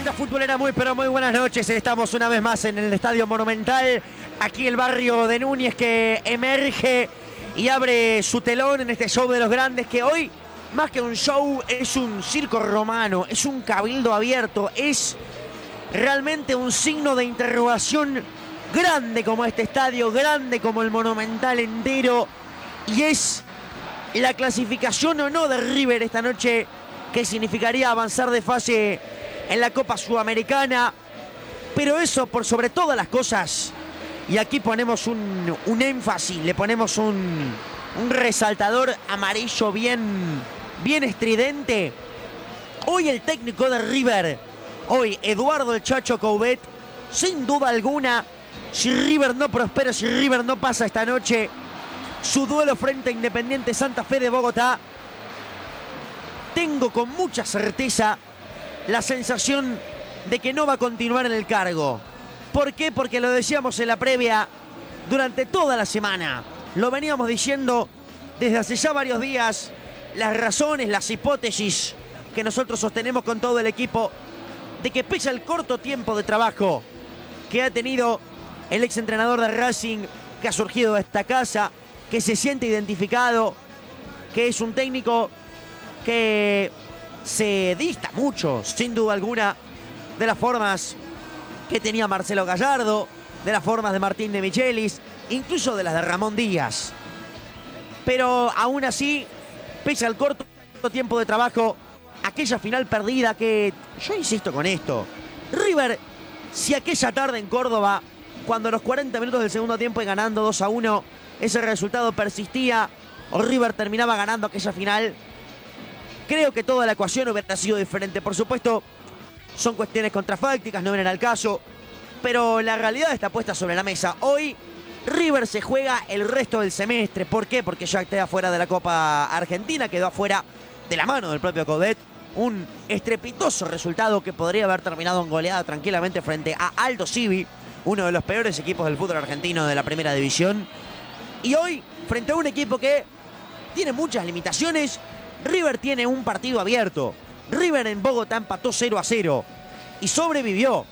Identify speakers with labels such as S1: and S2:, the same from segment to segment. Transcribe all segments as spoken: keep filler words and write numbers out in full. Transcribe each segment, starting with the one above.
S1: Banda futbolera, muy pero muy buenas noches. Estamos una vez más en el Estadio Monumental, aquí el barrio de Núñez que emerge y abre su telón en este show de los grandes, que hoy, más que un show, es un circo romano, es un cabildo abierto, es realmente un signo de interrogación grande como este estadio, grande como el Monumental entero, y es la clasificación o no de River esta noche, que significaría avanzar de fase en la Copa Sudamericana. Pero eso por sobre todas las cosas, y aquí ponemos un, un énfasis, le ponemos un, un resaltador amarillo bien, bien estridente. Hoy el técnico de River, hoy Eduardo el Chacho Coudet, sin duda alguna, si River no prospera, si River no pasa esta noche su duelo frente a Independiente Santa Fe de Bogotá, tengo con mucha certeza la sensación de que no va a continuar en el cargo. ¿Por qué? Porque lo decíamos en la previa durante toda la semana. Lo veníamos diciendo desde hace ya varios días. Las razones, las hipótesis que nosotros sostenemos con todo el equipo, de que pese al corto tiempo de trabajo que ha tenido el exentrenador de Racing, que ha surgido de esta casa, que se siente identificado, que es un técnico que se dista mucho, sin duda alguna, de las formas que tenía Marcelo Gallardo, de las formas de Martín de Michelis, incluso de las de Ramón Díaz. Pero aún así, pese al corto tiempo de trabajo, aquella final perdida que, yo insisto con esto, River, si aquella tarde en Córdoba, cuando a los cuarenta minutos del segundo tiempo y ganando dos a uno, ese resultado persistía, o River terminaba ganando aquella final, creo que toda la ecuación hubiera sido diferente. Por supuesto, son cuestiones contrafácticas, no vienen al caso, pero la realidad está puesta sobre la mesa. Hoy River se juega el resto del semestre. ¿Por qué? Porque ya queda afuera de la Copa Argentina, quedó afuera de la mano del propio Coudet. Un estrepitoso resultado que podría haber terminado en goleada tranquilamente frente a Aldo Civi, uno de los peores equipos del fútbol argentino de la primera división. Y hoy, frente a un equipo que tiene muchas limitaciones, River tiene un partido abierto. River en Bogotá empató cero a cero y sobrevivió.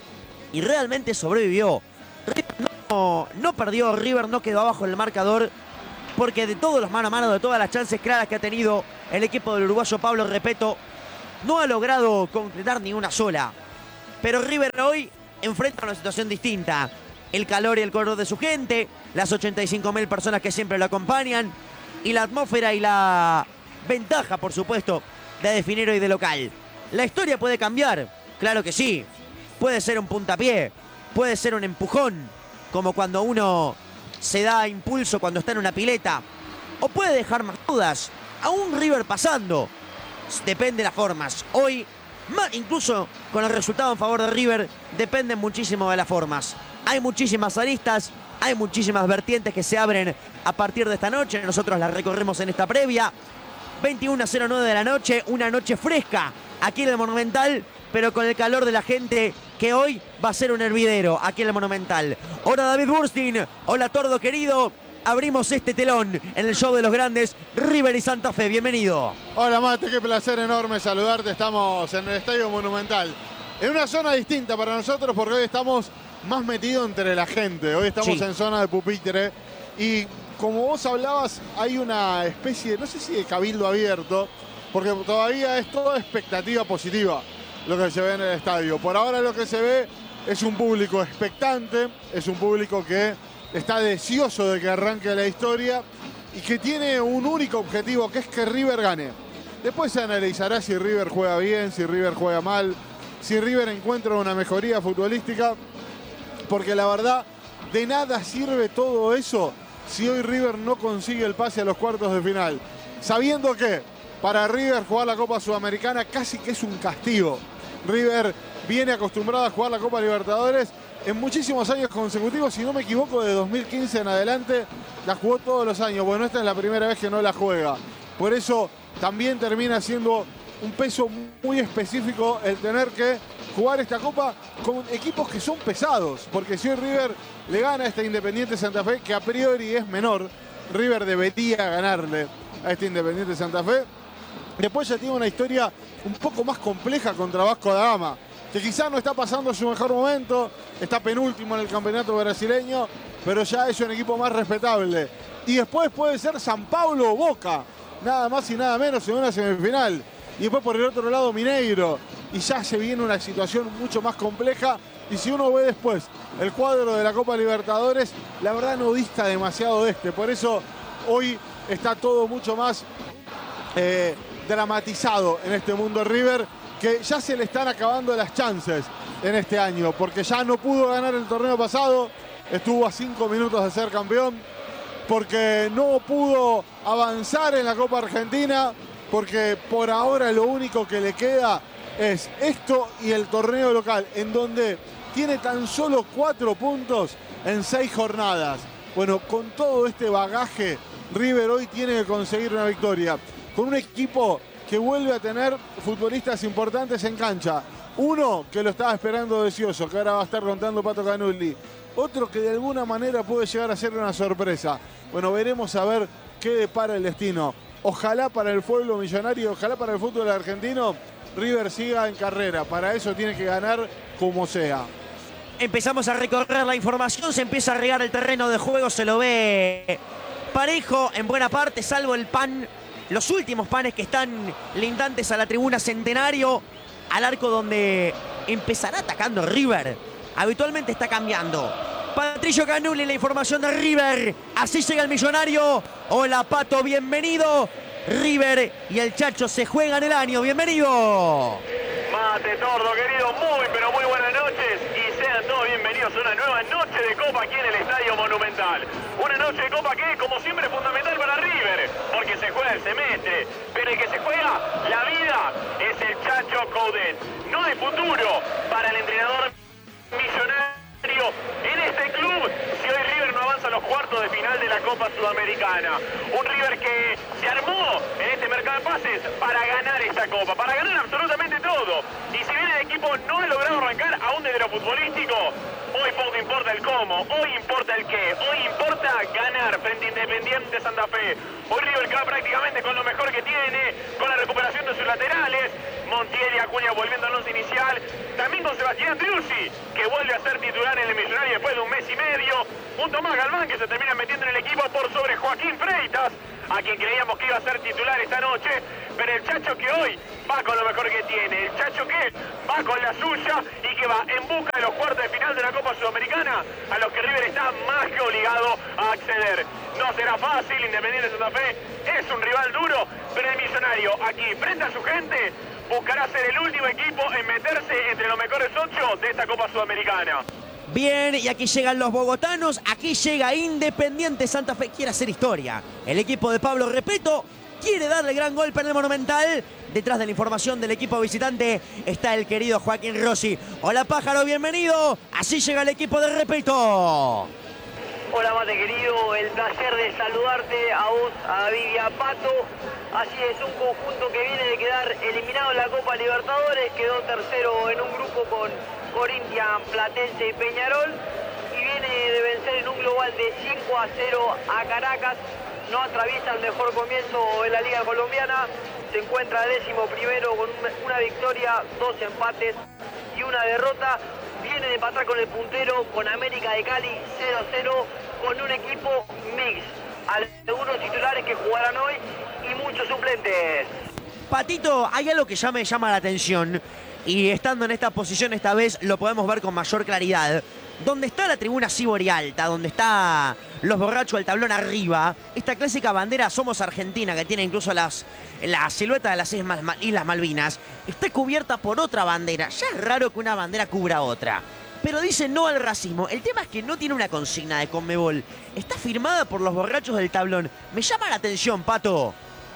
S1: Y realmente sobrevivió. River no, no perdió, River no quedó abajo en el marcador, porque de todos los mano a mano, de todas las chances claras que ha tenido el equipo del uruguayo Pablo Repeto, no ha logrado concretar ni una sola. Pero River hoy enfrenta una situación distinta. El calor y el color de su gente, las ochenta y cinco mil personas que siempre lo acompañan, y la atmósfera y la ventaja, por supuesto, de definir hoy de local. La historia puede cambiar, claro que sí. Puede ser un puntapié, puede ser un empujón, como cuando uno se da impulso cuando está en una pileta, o puede dejar más dudas. Aún River pasando, depende de las formas. Hoy, incluso con el resultado en favor de River, dependen muchísimo de las formas. Hay muchísimas aristas, hay muchísimas vertientes que se abren a partir de esta noche. Nosotros las recorremos en esta previa. veintiuno a cero nueve de la noche, una noche fresca aquí en el Monumental, pero con el calor de la gente, que hoy va a ser un hervidero aquí en el Monumental. Hola David Burstin, hola Tordo querido, abrimos este telón en el show de los grandes, River y Santa Fe, bienvenido.
S2: Hola Mate, qué placer enorme saludarte, estamos en el Estadio Monumental, en una zona distinta para nosotros porque hoy estamos más metidos entre la gente, hoy estamos sí. en zona de pupitre y como vos hablabas, hay una especie de, no sé si de cabildo abierto, porque todavía es toda expectativa positiva lo que se ve en el estadio. Por ahora lo que se ve es un público expectante, es un público que está deseoso de que arranque la historia y que tiene un único objetivo, que es que River gane. Después se analizará si River juega bien, si River juega mal, si River encuentra una mejoría futbolística, porque la verdad, de nada sirve todo eso si hoy River no consigue el pase a los cuartos de final. Sabiendo que para River jugar la Copa Sudamericana casi que es un castigo. River viene acostumbrado a jugar la Copa Libertadores en muchísimos años consecutivos. Si no me equivoco, de dos mil quince en adelante la jugó todos los años. Bueno, esta es la primera vez que no la juega. Por eso también termina siendo un peso muy específico el tener que jugar esta Copa con equipos que son pesados. Porque si hoy River le gana a este Independiente Santa Fe, que a priori es menor, River debería ganarle a este Independiente Santa Fe. Después ya tiene una historia un poco más compleja contra Vasco da Gama, que quizás no está pasando su mejor momento, está penúltimo en el campeonato brasileño, pero ya es un equipo más respetable. Y después puede ser San Paulo o Boca, nada más y nada menos en una semifinal. Y después por el otro lado Mineiro. Y ya se viene una situación mucho más compleja. Y si uno ve después el cuadro de la Copa Libertadores, la verdad no dista demasiado de este. Por eso hoy está todo mucho más eh, dramatizado en este mundo River, que ya se le están acabando las chances en este año, porque ya no pudo ganar el torneo pasado, estuvo a cinco minutos de ser campeón, porque no pudo avanzar en la Copa Argentina, porque por ahora lo único que le queda es esto y el torneo local, en donde tiene tan solo cuatro puntos en seis jornadas. Bueno, con todo este bagaje, River hoy tiene que conseguir una victoria, con un equipo que vuelve a tener futbolistas importantes en cancha. Uno que lo estaba esperando deseoso, que ahora va a estar contando Pato Canulli. Otro que de alguna manera puede llegar a ser una sorpresa. Bueno, veremos a ver qué depara el destino. Ojalá para el pueblo millonario, ojalá para el fútbol argentino, River siga en carrera. Para eso tiene que ganar como sea.
S1: Empezamos a recorrer la información, se empieza a regar el terreno de juego, se lo ve parejo en buena parte, salvo el pan, los últimos panes que están lindantes a la tribuna Centenario, al arco donde empezará atacando River. Habitualmente está cambiando. Patricio Canulli, la información de River. Así llega el millonario. Hola Pato, bienvenido. River y el Chacho se juegan el año, bienvenido.
S3: Mate Tordo, querido, muy pero muy buenas noches y sean todos bienvenidos a una nueva noche de Copa aquí en el Estadio Monumental. Una noche de Copa que, como siempre, es fundamental para River, porque se juega el semestre, pero el que se juega la vida es el Chacho Coudet. No hay futuro para el entrenador millonario en este club si hoy River no avanza a los cuartos de final de la Copa Sudamericana. Un River que se armó en este mercado de pases para ganar esta Copa, para ganar absolutamente todo. Y si bien el equipo no ha logrado arrancar aún desde lo futbolístico, hoy poco importa el cómo, hoy importa el qué, hoy importa ganar frente a Independiente Santa Fe. Hoy River que va prácticamente con lo mejor que tiene, con la recuperación de sus laterales, Montiel y Acuña volviendo al once inicial, también con Sebastián Triussi, que vuelve a ser titular en el Millonario después de un mes y medio, un Tomás Galván que se termina metiendo en el equipo por sobre Joaquín Freitas, a quien creíamos que iba a ser titular esta noche, pero el Chacho que hoy va con lo mejor que tiene, el Chacho que va con la suya y que va en busca de los cuartos de final de la Copa Sudamericana, a los que River está más que obligado a acceder. No será fácil, Independiente Santa Fe es un rival duro, pero el Millonario aquí frente a su gente buscará ser el último equipo en meterse entre los mejores ocho de esta Copa Sudamericana.
S1: Bien, y aquí llegan los bogotanos, aquí llega Independiente Santa Fe, quiere hacer historia. El equipo de Pablo Repeto quiere darle gran golpe en el Monumental. Detrás de la información del equipo visitante está el querido Joaquín Rossi. Hola Pájaro, bienvenido. Así llega el equipo de Repeto.
S4: Hola Mate querido, el placer de saludarte a vos, a David y a Pato. Así es, un conjunto que viene de quedar eliminado en la Copa Libertadores, quedó tercero en un grupo con Corinthians, Platense y Peñarol, y viene de vencer en un global de cinco a cero a Caracas. No atraviesa el mejor comienzo en la Liga Colombiana, se encuentra décimo primero con una victoria, dos empates y una derrota. Viene de empatar con el puntero, con América de Cali cero a cero, con un equipo mix. Algunos titulares que jugarán hoy y muchos suplentes.
S1: Patito, hay algo que ya me llama la atención y estando en esta posición esta vez lo podemos ver con mayor claridad. Donde está la tribuna Sibori Alta, donde está los borrachos del tablón arriba, esta clásica bandera Somos Argentina, que tiene incluso las, la silueta de las Islas Malvinas, está cubierta por otra bandera. Ya es raro que una bandera cubra otra, pero dice no al racismo. El tema es que no tiene una consigna de Conmebol. Está firmada por los borrachos del tablón. Me llama la atención, Pato.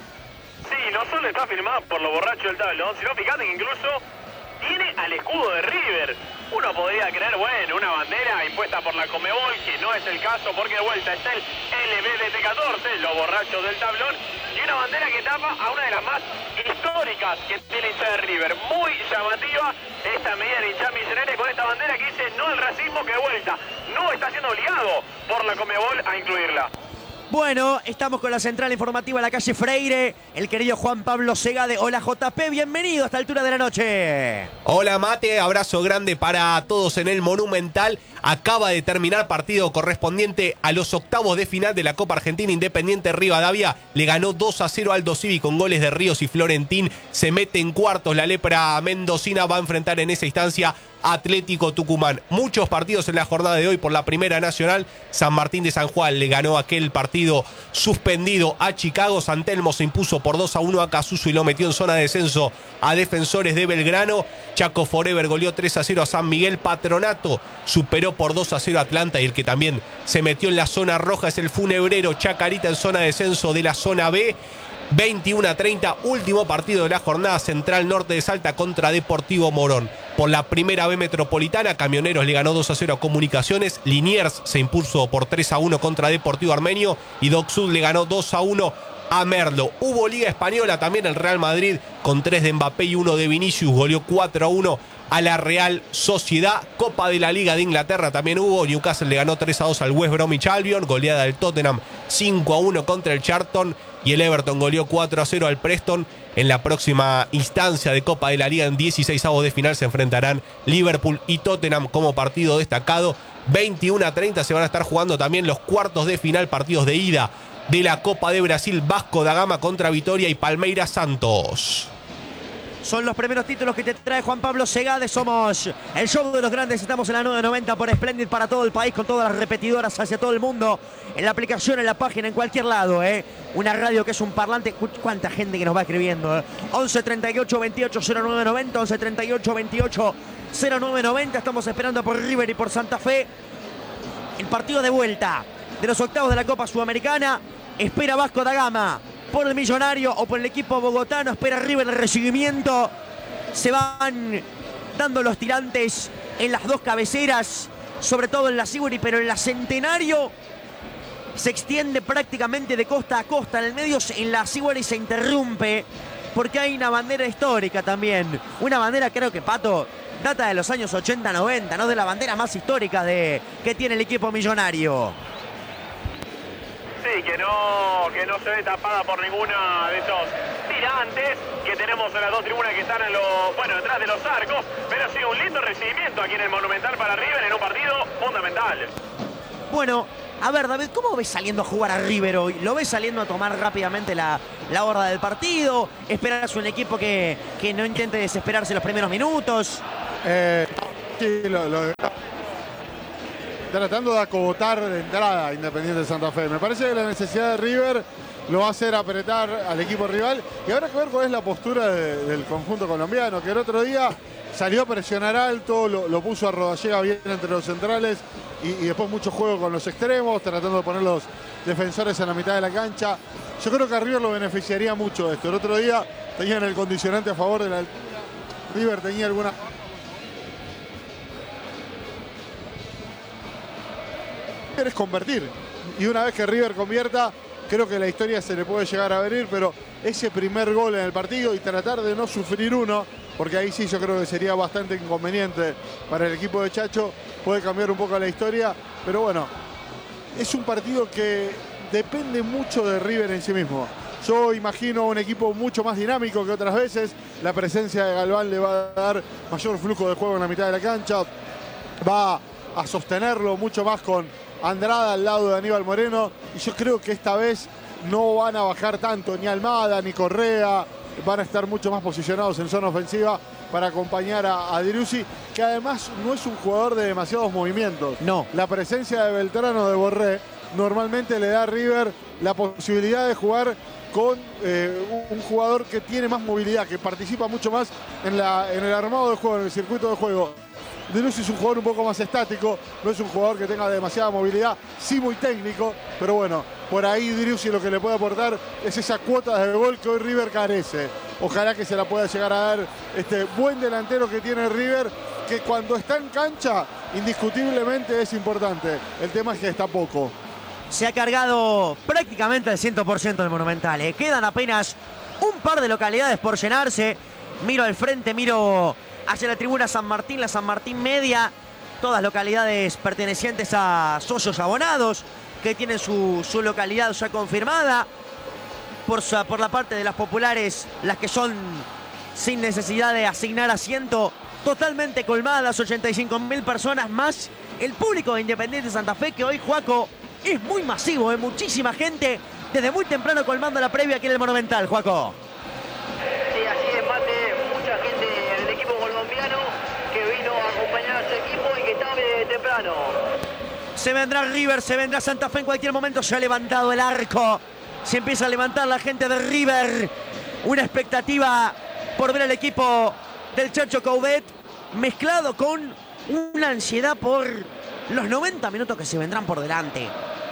S3: Sí, no solo está firmada por los borrachos del tablón, sino fíjate que incluso tiene al escudo de River. Uno podría creer, bueno, una bandera impuesta por la Conmebol, que no es el caso porque de vuelta está el L B D T catorce, los borrachos del tablón, y una bandera que tapa a una de las más históricas que tiene la hinchada de River. Muy llamativa esta medida de hinchada millonaria con esta bandera que dice no al racismo, que de vuelta no está siendo obligado por la Conmebol a incluirla.
S1: Bueno, estamos con la central informativa en la calle Freire. El querido Juan Pablo Segade. Hola J P, bienvenido a esta altura de la noche.
S5: Hola Mate, abrazo grande para todos en el Monumental. Acaba de terminar partido correspondiente a los octavos de final de la Copa Argentina. Independiente Rivadavia le ganó dos a cero al Aldo Civi con goles de Ríos y Florentín. Se mete en cuartos. La lepra mendocina va a enfrentar en esa instancia Atlético Tucumán. Muchos partidos en la jornada de hoy por la Primera Nacional. San Martín de San Juan le ganó aquel partido suspendido a Chicago. San Telmo se impuso por dos a uno a Casuso y lo metió en zona de descenso a Defensores de Belgrano. Chaco Forever goleó tres a cero a San Miguel. Patronato superó por dos a cero a Atlanta, y el que también se metió en la zona roja es el Funebrero Chacarita en zona de descenso de la zona B. veintiuno a treinta, último partido de la jornada. Central Norte de Salta contra Deportivo Morón. Por la Primera B Metropolitana, Camioneros le ganó dos a cero a Comunicaciones. Liniers se impuso por tres a uno contra Deportivo Armenio. Y Doc Sud le ganó dos a uno a Merlo. Hubo Liga Española también. El Real Madrid con tres de Mbappé y uno de Vinicius goleó cuatro a uno a la Real Sociedad. Copa de la Liga de Inglaterra también hubo. Newcastle le ganó tres a dos al West Bromwich Albion. Goleada del Tottenham cinco a uno contra el Charlton. Y el Everton goleó cuatro a cero al Preston. En la próxima instancia de Copa de la Liga, en dieciseisavos de final, se enfrentarán Liverpool y Tottenham como partido destacado. veintiuno a treinta se van a estar jugando también los cuartos de final, partidos de ida de la Copa de Brasil. Vasco da Gama contra Vitória y Palmeiras Santos.
S1: Son los primeros títulos que te trae Juan Pablo Segade. Somos el show de los grandes. Estamos en la nueve noventa por Splendid para todo el país, con todas las repetidoras hacia todo el mundo. En la aplicación, en la página, en cualquier lado, ¿eh? Una radio que es un parlante. Cuánta gente que nos va escribiendo, ¿eh? once treinta y ocho veintiocho cero nueve noventa, once treinta y ocho veintiocho cero nueve noventa. Estamos esperando por River y por Santa Fe. El partido de vuelta de los octavos de la Copa Sudamericana. Espera Vasco da Gama por el Millonario o por el equipo bogotano. Espera River el recibimiento. Se van dando los tirantes en las dos cabeceras, sobre todo en la Siguri, pero en la Centenario se extiende prácticamente de costa a costa. En el medio, en la Siguri, se interrumpe porque hay una bandera histórica también. Una bandera, creo que, Pato, data de los años ochenta noventa, ¿no? De la bandera más histórica de, que tiene el equipo millonario.
S3: Sí, que no, que no se ve tapada por ninguna de esos tirantes que tenemos en las dos tribunas que están en los, bueno, detrás de los arcos. Pero ha sido un lindo recibimiento aquí en el Monumental para River en un partido fundamental.
S1: Bueno, a ver, David, ¿cómo ves saliendo a jugar a River hoy? ¿Lo ves saliendo a tomar rápidamente la, la horda del partido? ¿Esperas un equipo que, que no intente desesperarse en los primeros minutos?
S2: Eh, sí, lo, lo, tratando de acogotar de entrada a Independiente de Santa Fe. Me parece que la necesidad de River lo va a hacer apretar al equipo rival. Y habrá que ver cuál es la postura de, del conjunto colombiano, que el otro día salió a presionar alto, lo, lo puso a Rodallega bien entre los centrales y, y después mucho juego con los extremos, tratando de poner los defensores en la mitad de la cancha. Yo creo que a River lo beneficiaría mucho esto. El otro día tenían el condicionante a favor de la altura. River tenía alguna... es convertir, y una vez que River convierta, creo que la historia se le puede llegar a abrir, pero ese primer gol en el partido y tratar de no sufrir uno, porque ahí sí yo creo que sería bastante inconveniente para el equipo de Chacho, puede cambiar un poco la historia, pero bueno, es un partido que depende mucho de River en sí mismo. Yo imagino un equipo mucho más dinámico que otras veces, la presencia de Galván le va a dar mayor flujo de juego en la mitad de la cancha, va a sostenerlo mucho más con Andrada al lado de Aníbal Moreno, y yo creo que esta vez no van a bajar tanto ni Almada ni Correa, van a estar mucho más posicionados en zona ofensiva para acompañar a, a Driussi, que además no es un jugador de demasiados movimientos.
S1: No.
S2: La presencia de Beltrano, de Borré, normalmente le da a River la posibilidad de jugar con eh, un jugador que tiene más movilidad, que participa mucho más en, la, en el armado de juego, en el circuito de juego. Driussi es un jugador un poco más estático, no es un jugador que tenga demasiada movilidad, sí muy técnico, pero bueno, por ahí Driussi lo que le puede aportar es esa cuota de gol que hoy River carece. Ojalá que se la pueda llegar a dar este buen delantero que tiene River, que cuando está en cancha indiscutiblemente es importante. El tema es que está poco.
S1: Se ha cargado prácticamente el cien por ciento del Monumental, ¿eh? Quedan apenas un par de localidades por llenarse. Miro al frente, miro hacia la tribuna San Martín, la San Martín Media, todas localidades pertenecientes a socios abonados. que tienen su, su localidad ya confirmada. Por, su, por la parte de las populares, las que son sin necesidad de asignar asiento, totalmente colmadas, ochenta y cinco mil personas más el público de Independiente Santa Fe, que hoy, Juaco, es muy masivo, es muchísima gente, desde muy temprano colmando la previa aquí en el Monumental, Juaco.
S4: Sí, así es, Mate, mucha gente del equipo colombiano que vino a acompañar a su equipo y que está desde temprano.
S1: Se vendrá River, se vendrá Santa Fe en cualquier momento, se ha levantado el arco, se empieza a levantar la gente de River, una expectativa por ver al equipo del Chacho Coudet, mezclado con una ansiedad por los noventa minutos que se vendrán por delante.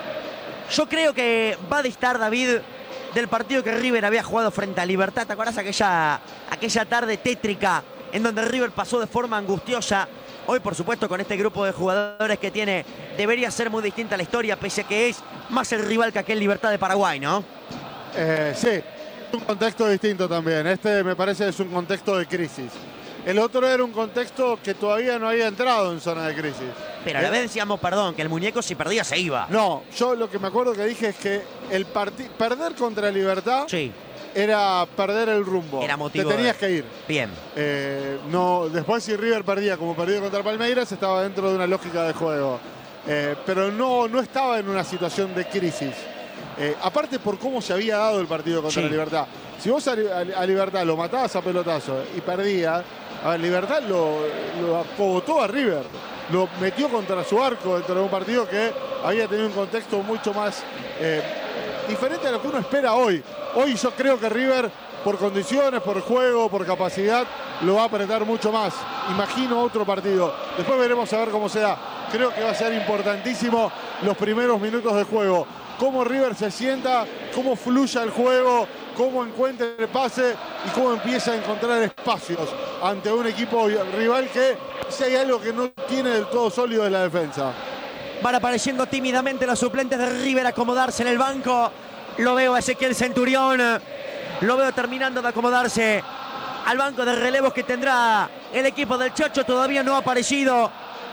S1: Yo creo que va a distar, David, del partido que River había jugado frente a Libertad. ¿Te acuerdas aquella, aquella tarde tétrica en donde River pasó de forma angustiosa? Hoy, por supuesto, con este grupo de jugadores que tiene, debería ser muy distinta la historia, pese a que es más el rival que aquel Libertad de Paraguay, ¿no?
S2: Eh, sí, un contexto distinto también. Este me parece es un contexto de crisis. El otro era un contexto que todavía no había entrado en zona de crisis.
S1: Pero a la vez decíamos, perdón, que el muñeco si perdía se iba.
S2: No, yo lo que me acuerdo que dije es que el parti- perder contra Libertad
S1: sí.
S2: era perder el rumbo.
S1: Era motivo
S2: Te tenías
S1: de...
S2: que ir.
S1: Bien.
S2: Eh, no, después si River perdía como perdió contra Palmeiras, estaba dentro de una lógica de juego. Eh, pero no, no estaba en una situación de crisis. Eh, aparte por cómo se había dado el partido contra
S1: sí.
S2: Libertad. Si vos a, a, a Libertad lo matabas a pelotazo y perdía, a ver, Libertad lo, lo acogotó a River. Lo metió contra su arco dentro de un partido que había tenido un contexto mucho más eh, diferente a lo que uno espera hoy. Hoy yo creo que River, por condiciones, por juego, por capacidad, lo va a apretar mucho más. Imagino otro partido. Después veremos a ver cómo se da. Creo que va a ser importantísimo los primeros minutos de juego. Cómo River se sienta, cómo fluya el juego, cómo encuentra el pase y cómo empieza a encontrar espacios ante un equipo rival que, si hay algo que no tiene del todo sólido, es la defensa.
S1: Van apareciendo tímidamente los suplentes de River a acomodarse en el banco. Lo veo a Ezequiel Centurión, lo veo terminando de acomodarse al banco de relevos que tendrá el equipo del Chacho. Todavía no ha aparecido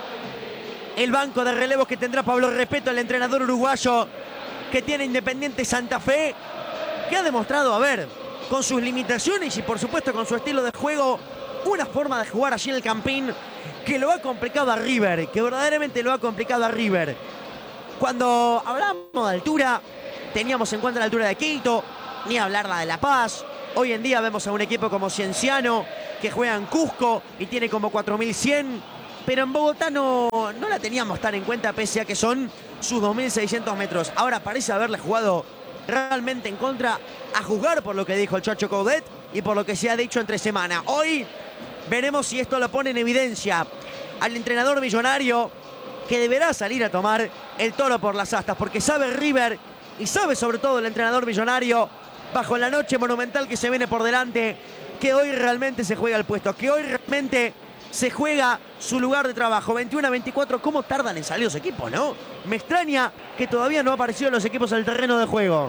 S1: el banco de relevos que tendrá Pablo Repeto, el entrenador uruguayo que tiene Independiente Santa Fe, que ha demostrado, a ver, con sus limitaciones y por supuesto con su estilo de juego, una forma de jugar allí en el Campín que lo ha complicado a River, que verdaderamente lo ha complicado a River. Cuando hablamos de altura, teníamos en cuenta la altura de Quito, ni hablar la de La Paz. Hoy en día vemos a un equipo como Cienciano, que juega en Cusco y tiene como cuatro mil cien, pero en Bogotá no, no la teníamos tan en cuenta, pese a que son sus dos mil seiscientos metros. Ahora parece haberle jugado realmente en contra, a juzgar por lo que dijo el Chacho Coudet y por lo que se ha dicho entre semana. Hoy veremos si esto lo pone en evidencia al entrenador millonario, que deberá salir a tomar el toro por las astas, porque sabe River y sabe sobre todo el entrenador millonario, bajo la noche monumental que se viene por delante, que hoy realmente se juega el puesto, que hoy realmente se juega su lugar de trabajo. veintiuno a veinticuatro, ¿cómo tardan en salir los equipos, no? Me extraña que todavía no aparecieron los equipos al terreno de juego.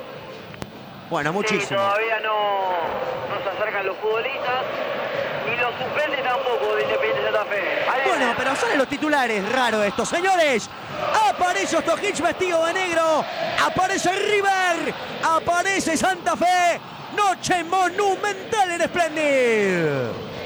S1: Bueno, muchísimo.
S4: Sí, todavía no, no se acercan los futbolistas, ni los suplentes tampoco de Independiente Santa Fe. Ahí
S1: bueno, pero salen los titulares, raro esto. Señores, aparece Ostojic vestido de negro, aparece River, aparece Santa Fe, noche monumental en Splendid.